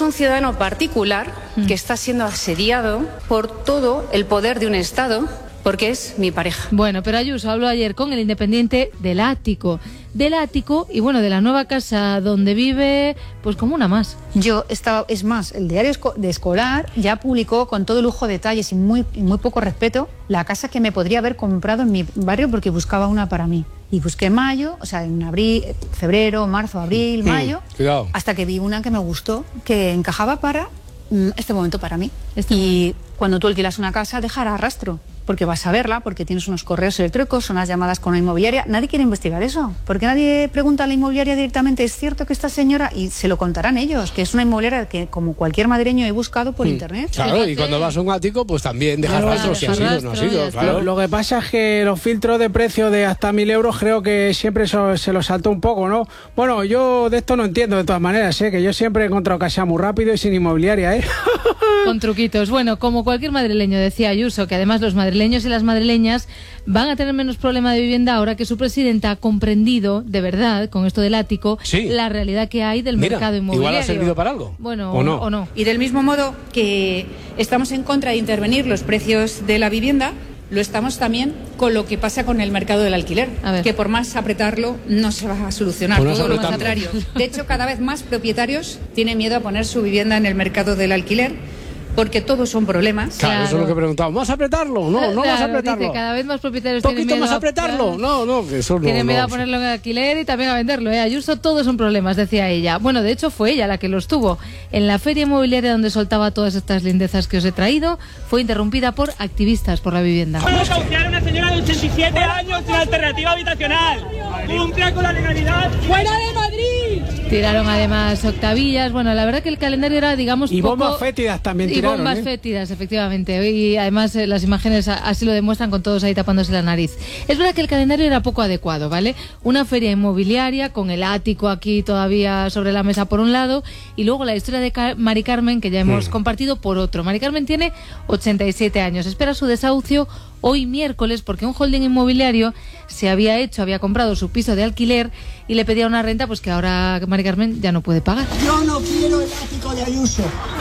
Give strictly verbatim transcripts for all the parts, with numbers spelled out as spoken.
un ciudadano particular que está siendo asediado por todo el poder de un Estado, porque es mi pareja. Bueno, pero Ayuso habló ayer con El Independiente del ático. Del ático y, bueno, de la nueva casa donde vive, pues como una más. Yo estaba, es más, el diario de Escolar ya publicó con todo lujo de detalles y muy, muy poco respeto la casa que me podría haber comprado en mi barrio porque buscaba una para mí. Y busqué en mayo, o sea, en abril, febrero, marzo, abril, mayo, mm, cuidado. hasta que vi una que me gustó, que encajaba para mm, este momento para mí. Este y momento. Cuando tú alquilas una casa, dejará rastro. Porque vas a verla, porque tienes unos correos electrónicos, unas llamadas con la inmobiliaria. Nadie quiere investigar eso, porque nadie pregunta a la inmobiliaria directamente, ¿es cierto que esta señora? Y se lo contarán ellos, que es una inmobiliaria que, como cualquier madrileño, he buscado por mm. internet. Claro, Fíjate. Y cuando vas a un ático, pues también dejas claro, rastros, si ha sido, no ha sido, claro. Lo, lo que pasa es que los filtros de precio de hasta mil euros creo que siempre eso, se los saltó un poco, ¿no? Bueno, yo de esto no entiendo de todas maneras, ¿eh? Que yo siempre he encontrado casa muy rápido y sin inmobiliaria, ¿eh? Con truquitos. Bueno, como cualquier madrileño, decía Ayuso, que además los madrileños y las madrileñas van a tener menos problema de vivienda ahora que su presidenta ha comprendido, de verdad, con esto del ático, sí. la realidad que hay del Mira, mercado inmobiliario. ¿Igual ha servido para algo? Bueno, ¿O no? o no. Y del mismo modo que estamos en contra de intervenir los precios de la vivienda, lo estamos también con lo que pasa con el mercado del alquiler, que por más apretarlo no se va a solucionar, pues todo lo contrario. De hecho, cada vez más propietarios tienen miedo a poner su vivienda en el mercado del alquiler, porque todos son problemas. Claro, claro. Eso es lo que he preguntado. ¿Vas a apretarlo? No, no claro, vas a apretarlo. Dice, cada vez más propietarios ¿Poquito tienen miedo más apretarlo? A... No, no, que eso no. Tienen miedo no, a ponerlo en alquiler y también a venderlo, ¿eh? Ayuso, todos son problemas, decía ella. Bueno, de hecho fue ella la que los tuvo. En la feria inmobiliaria donde soltaba todas estas lindezas que os he traído, fue interrumpida por activistas por la vivienda. ¿Cómo cautear a una señora de ochenta y siete años sin alternativa habitacional? ¡Cumpla con la legalidad! ¡Fuera de Madrid! Tiraron además octavillas. Bueno, la verdad que el calendario era, digamos, y poco... bombas fétidas también tiraron. Y bombas ¿eh? fétidas, efectivamente. Y además eh, las imágenes así lo demuestran, con todos ahí tapándose la nariz. Es verdad que el calendario era poco adecuado, ¿vale? Una feria inmobiliaria con el ático aquí todavía sobre la mesa por un lado, y luego la historia de Car- Mari Carmen, que ya hemos mm. compartido, por otro. Mari Carmen tiene ochenta y siete años. Espera su desahucio hoy miércoles porque un holding inmobiliario se había hecho, había comprado su piso de alquiler y le pedía una renta pues que ahora Mari Carmen ya no puede pagar. Yo no quiero el ático de Ayuso.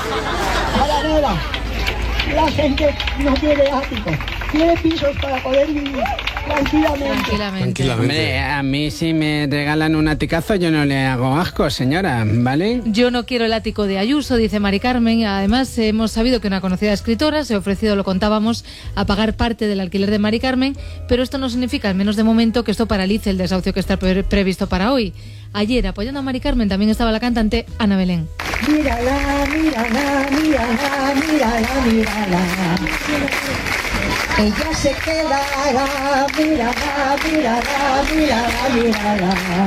Para nada. La gente no quiere ático. Quiere pisos para poder vivir tranquilamente. Tranquilamente. Tranquilamente. Hombre, a mí si me regalan un aticazo yo no le hago asco, señora, ¿vale? Yo no quiero el ático de Ayuso, dice Mari Carmen. Además, hemos sabido que una conocida escritora se ha ofrecido, lo contábamos, a pagar parte del alquiler de Mari Carmen, pero esto no significa, al menos de momento, que esto paralice el desahucio que está pre- previsto para hoy. Ayer, apoyando a Mari Carmen, también estaba la cantante Ana Belén. Mírala, mírala, mírala, mírala, mírala. Ella se quedará, mírala, mírala, mírala, mírala.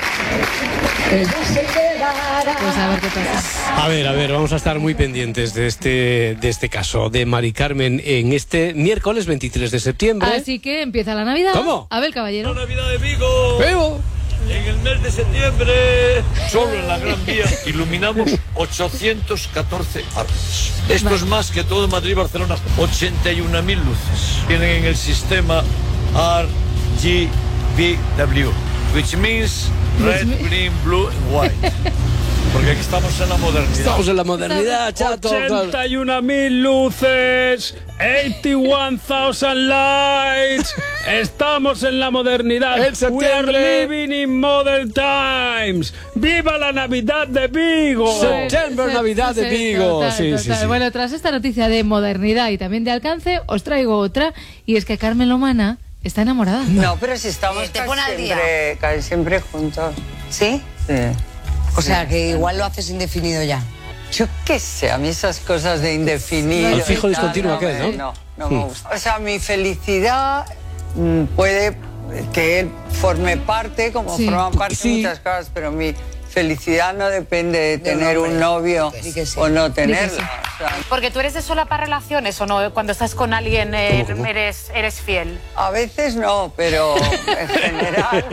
Ella se quedará. Pues a ver qué pasa. A ver, a ver, vamos a estar muy pendientes de este, de este caso de Mari Carmen en este miércoles veintitrés de septiembre. Así que empieza la Navidad. ¿Cómo? Abel Caballero. La Navidad de Vigo. ¡Vivo! En el mes de septiembre, solo en la Gran Vía, iluminamos ochocientos catorce árboles. Esto es más que todo Madrid y Barcelona. ochenta y una mil luces. Tienen en el sistema R G B W, which means red, green, blue and white. Porque aquí estamos en la modernidad. Estamos en la modernidad, chato. ochenta y una mil luces, ochenta y one thousand lights. Estamos en la modernidad. En septiembre. We are living in modern times. ¡Viva la Navidad de Vigo! Septiembre, Navidad de Vigo. Total, sí, total. sí, sí. Bueno, tras esta noticia de modernidad y también de alcance, os traigo otra, y es que Carmen Lomana está enamorada. No, pero si estamos Te casi pone al día. siempre, casi siempre juntos. ¿Sí? Sí. O sea, que igual lo haces indefinido ya. Yo qué sé, a mí esas cosas de indefinido... El fijo y tal, discontinuo no aquel, me- ¿no? No, no me gusta. O sea, mi felicidad mm, puede que él forme parte, como Sí. forman parte Sí. muchas cosas, pero mi felicidad no depende de tener un novio Di que sí. o no Di que tenerla. sí. O sea, Porque tú eres de solapar relaciones, ¿o no? Cuando estás con alguien eh, ¿Cómo, cómo? Eres, eres fiel. a veces no, pero en general...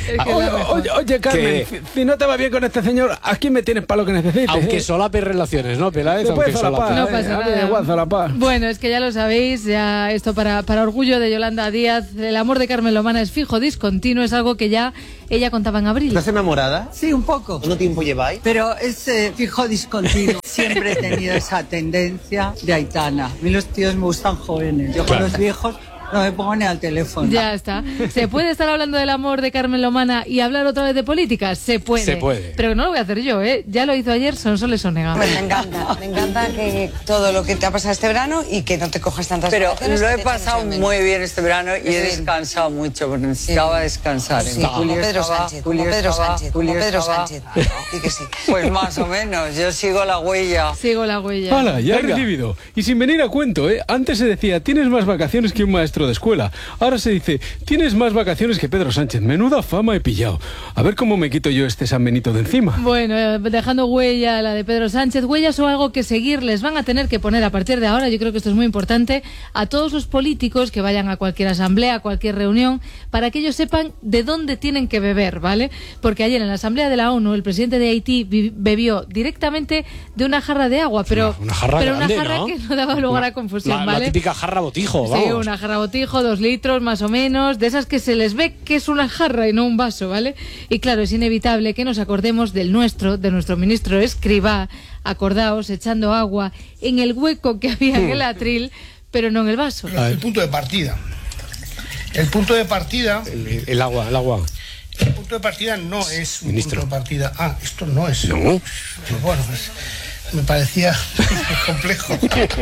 Oye, oye, oye, Carmen, si, si no te va bien con este señor, aquí me tienes para lo que necesites. Aunque ¿eh? solapes relaciones, ¿no, Peláez? Aunque solapes. No pasa nada. Igual, solapar. Bueno, es que ya lo sabéis, ya esto para, para orgullo de Yolanda Díaz, el amor de Carmen Lomana es fijo, discontinuo, es algo que ya ella contaba en abril. ¿Estás enamorada? Sí, un poco. ¿Cuánto tiempo lleváis? Pero es eh, fijo discontinuo. Siempre he tenido esa tendencia de Aitana. A mí los tíos me gustan jóvenes. Yo con los viejos no me pongo ni al teléfono. Ya está. ¿Se puede estar hablando del amor de Carmen Lomana y hablar otra vez de política? Se puede. Se puede. Pero no lo voy a hacer yo, ¿eh? Ya lo hizo ayer Sonsoles Onega. Pues me encanta, me encanta que todo lo que te ha pasado este verano y que no te cojas tantas Pero vacaciones, lo que he te pasado echen muy bien este verano y Sí. he descansado mucho porque necesitaba Sí. descansar. Sí, En como Julio Pedro estaba- Sánchez, Julio como Pedro estaba- Sánchez, como Julio Pedro estaba- Sánchez. Di que sí. Pues más o menos, yo sigo la huella. Sigo la huella. ¡Hala! Ya he Venga. recibido. Y sin venir a cuento, ¿eh? Antes se decía, tienes más vacaciones que un maestro de escuela. Ahora se dice, tienes más vacaciones que Pedro Sánchez. Menuda fama he pillado. A ver cómo me quito yo este San Benito de encima. Bueno, eh, dejando huella la de Pedro Sánchez, huellas o algo que seguir les van a tener que poner a partir de ahora, yo creo que esto es muy importante, a todos los políticos que vayan a cualquier asamblea, a cualquier reunión, para que ellos sepan de dónde tienen que beber, ¿vale? Porque ayer en la asamblea de la ONU el presidente de Haití vi- bebió directamente de una jarra de agua, pero Una jarra pero grande, una jarra ¿no? que no daba lugar a confusión, La, la ¿vale? típica jarra botijo, vamos. Sí, una jarra botijo, dos litros más o menos, de esas que se les ve que es una jarra y no un vaso, ¿vale? Y claro, es inevitable que nos acordemos del nuestro, de nuestro ministro Escrivá, acordaos, echando agua en el hueco que había en el atril, pero no en el vaso. El punto de partida. El punto de partida... El, el agua, el agua. El punto de partida no es un Ministro. punto de partida. Ah, esto no es. No. Pues bueno, pues me parecía complejo.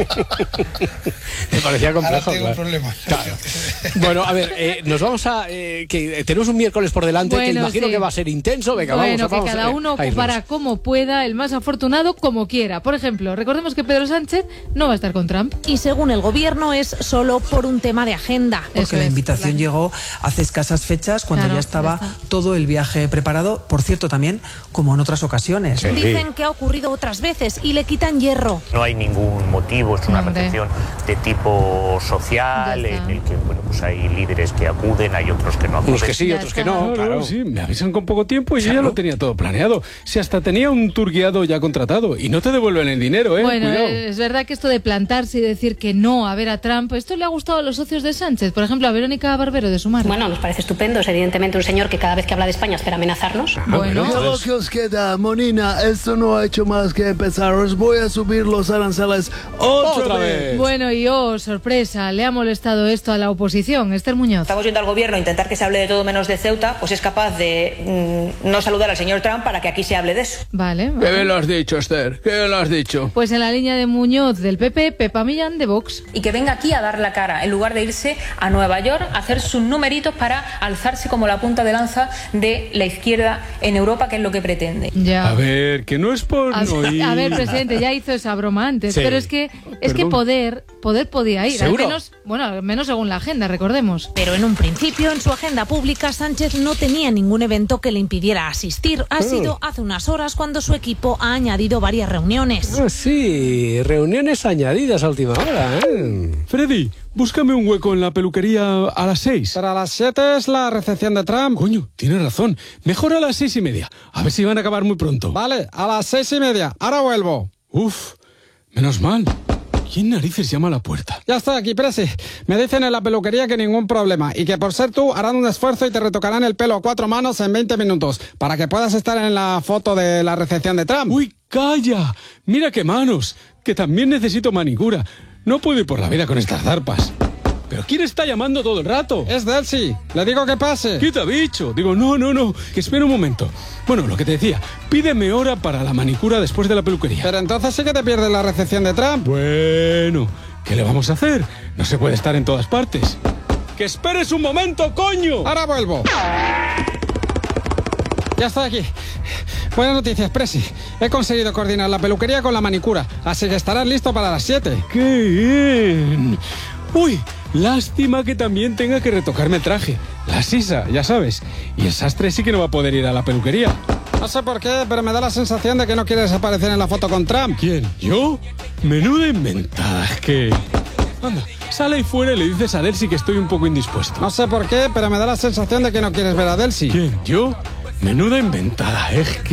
Me parecía complejo. Ahora tengo claro. problemas. Claro. Bueno, a ver, eh, nos vamos a... Eh, que tenemos un miércoles por delante que Bueno, imagino sí. que va a ser intenso. Venga, Bueno, vamos, vamos que cada eh, uno a irnos. ocupará como pueda, el más afortunado como quiera. Por ejemplo, recordemos que Pedro Sánchez no va a estar con Trump. Y según el gobierno es solo por un tema de agenda. Porque la invitación llegó hace escasas fechas cuando Claro, ya estaba ya está. todo el viaje preparado, por cierto también como en otras ocasiones. Dicen que ha ocurrido otras veces y le quitan hierro. No hay ningún motivo, es una Hombre. recepción de tipo social en el que bueno, pues hay líderes que acuden, hay otros que no acuden. Unos que sí, otros que no, claro. Sí, me avisan con poco tiempo y yo ya lo tenía todo planeado. Si hasta tenía un tour guiado ya contratado y no te devuelven el dinero, ¿eh? Bueno, Cuidado. es verdad que esto de plantarse y decir que no a ver a Trump, esto le ha gustado a los socios de Sánchez, por ejemplo a Verónica Barbero de Sumar. Bueno, nos parece estupendo, es evidentemente un señor que cada vez que habla de España espera amenazarnos. Bueno, ¿Qué es lo que os queda, Monina? Esto no ha hecho más que empezar. Os voy a subir los aranceles otra, vez. Bueno, y oh, sorpresa, le ha molestado esto a la oposición. Esther Muñoz. Estamos viendo al gobierno intentar que se hable de todo menos de Ceuta, pues es capaz de mm, no saludar al señor Trump para que aquí se hable de eso. Vale, ¿Qué vale. bien lo has dicho, Esther? ¿Qué bien lo has dicho? Pues en la línea de Muñoz del P P, Pepa Millán de Vox. Y que venga aquí a dar la cara, en lugar de irse a Nueva York a hacer sus numeritos para alzarse como la punta de lanza de la izquierda en Europa, que es lo que pretende. Ya. A ver, que no es por A, no ir. a ver, presidente, ya hizo esa broma antes, Sí. pero es que es que Perdón. poder, poder podía ir, ¿Seguro? al menos, bueno, al menos según la agenda, recordemos. Pero en un principio, en su agenda pública, Sánchez no tenía ningún evento que le impidiera asistir. Ha Oh. sido hace unas horas cuando su equipo ha añadido varias reuniones. Ah, sí, reuniones añadidas a última hora, ¿eh? Freddy, búscame un hueco en la peluquería a las seis. Para las siete es la recepción de Trump. Coño, tienes razón. Mejor a las seis y media. A ver si van a acabar muy pronto. Vale, a las seis y media. Ahora vuelvo. Uf, menos mal. ¿Quién narices llama a la puerta? Ya estoy aquí, Presi. Me dicen en la peluquería que ningún problema y que por ser tú harán un esfuerzo y te retocarán el pelo a cuatro manos en veinte minutos para que puedas estar en la foto de la recepción de Trump. ¡Uy, calla! Mira qué manos, que también necesito manicura. No puedo ir por la vida con estas zarpas. ¿Pero quién está llamando todo el rato? Es Delcy. Le digo que pase. ¿Qué te ha dicho? Digo, no, no, no, que espera un momento. Bueno, lo que te decía, pídeme hora para la manicura después de la peluquería. Pero entonces sí que te pierdes la recepción de Trump. Bueno, ¿qué le vamos a hacer? No se puede estar en todas partes. ¡Que esperes un momento, coño! Ahora vuelvo. Ya estoy aquí. Buenas noticias, Presi. He conseguido coordinar la peluquería con la manicura, así que estarás listo para las siete. ¡Qué bien! Uy, lástima que también tenga que retocarme el traje. La sisa, ya sabes. Y el sastre sí que no va a poder ir a la peluquería. No sé por qué, pero me da la sensación de que no quieres aparecer en la foto con Trump. ¿Quién? ¿Yo? Menuda inventada, es que... Anda, sale ahí fuera y le dices a Delcy que estoy un poco indispuesto. No sé por qué, pero me da la sensación de que no quieres ver a Delcy. ¿Quién? ¿Yo? Menuda inventada, ¿eh?